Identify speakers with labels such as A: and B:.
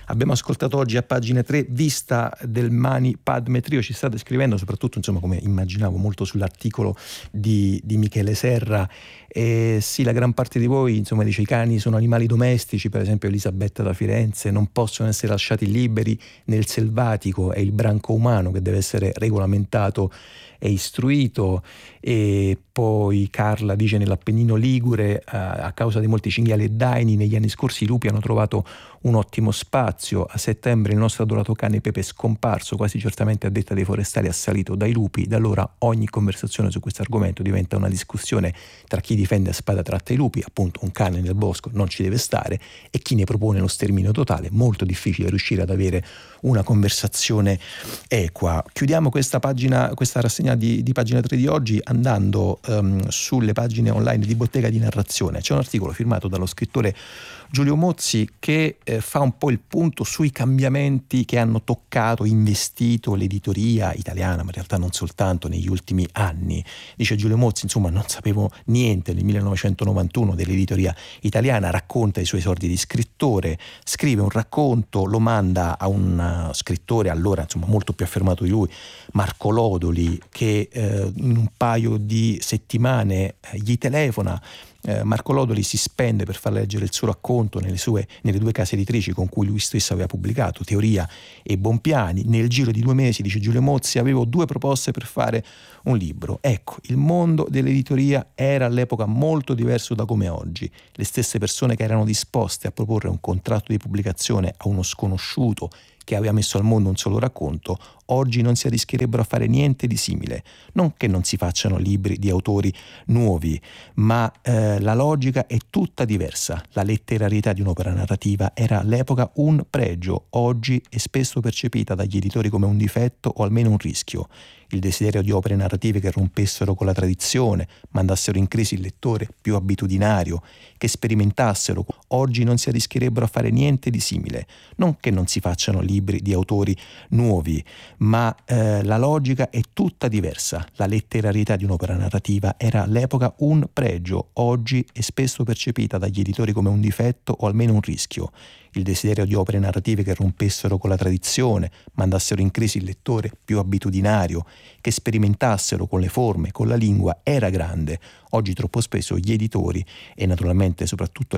A: Abbiamo ascoltato oggi a pagina 3 Vista del Mani Padme Trio. Ci state scrivendo soprattutto, insomma, come immaginavo, molto sull'articolo di Michele Serra. E sì, la gran parte di voi, insomma, dice: i cani sono animali domestici, per esempio Elisabetta da Firenze, non possono essere lasciati liberi nel selvatico, è il branco umano che deve essere regolamentato e istruito. E poi Carla dice: nell'Appennino Ligure, a causa di molti cinghiali e daini, negli anni scorsi i lupi hanno trovato un ottimo spazio. A settembre il nostro adorato cane Pepe è scomparso, quasi certamente a detta dei forestali assalito dai lupi. Da allora ogni conversazione su questo argomento diventa una discussione tra chi difende a spada tratta i lupi, appunto un cane nel bosco non ci deve stare, e chi ne propone lo sterminio totale. Molto difficile riuscire ad avere una conversazione equa. Chiudiamo questa rassegna di pagina 3 di oggi andando sulle pagine online di Bottega di Narrazione. C'è un articolo firmato dallo scrittore Giulio Mozzi che fa un po' il punto sui cambiamenti che hanno toccato, investito l'editoria italiana, ma in realtà non soltanto, negli ultimi anni. Dice Giulio Mozzi: insomma, non sapevo niente nel 1991 dell'editoria italiana, racconta i suoi esordi di scrittore, scrive un racconto, lo manda a un scrittore allora, insomma, molto più affermato di lui, Marco Lodoli, che in un paio di settimane gli telefona. Marco Lodoli si spende per far leggere il suo racconto nelle due case editrici con cui lui stesso aveva pubblicato, Teoria e Bonpiani. Nel giro di 2 mesi, dice Giulio Mozzi, avevo 2 proposte per fare un libro. Ecco, il mondo dell'editoria era all'epoca molto diverso da come è oggi. Le stesse persone che erano disposte a proporre un contratto di pubblicazione a uno sconosciuto che aveva messo al mondo un solo racconto, oggi non si arrischerebbero a fare niente di simile. Non che non si facciano libri di autori nuovi, ma la logica è tutta diversa. La letterarietà di un'opera narrativa era all'epoca un pregio, oggi è spesso percepita dagli editori come un difetto o almeno un rischio. Il desiderio di opere narrative che rompessero con la tradizione, mandassero in crisi il lettore più abitudinario, che sperimentassero, oggi non si arrischerebbero a fare niente di simile. Non che non si facciano libri di autori nuovi, ma la logica è tutta diversa. La letterarietà di un'opera narrativa era all'epoca un pregio, oggi è spesso percepita dagli editori come un difetto o almeno un rischio. Il desiderio di opere narrative che rompessero con la tradizione, mandassero in crisi il lettore più abitudinario, che sperimentassero con le forme, con la lingua, era grande. Oggi troppo spesso gli editori e naturalmente soprattutto